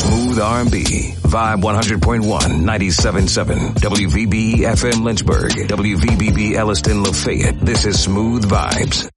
Smooth R&B. Vibe 100.1, 97.7. WVB FM Lynchburg. WVBB Elliston Lafayette. This is Smooth Vibes.